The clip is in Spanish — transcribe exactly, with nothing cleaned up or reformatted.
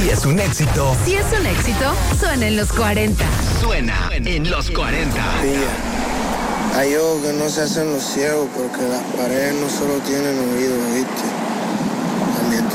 Si es un éxito. Si es un éxito, suena en los cuarenta. Suena en los cuarenta. Pilla. Hay ojos que no se hacen los ciegos porque las paredes no solo tienen oídos, ¿viste?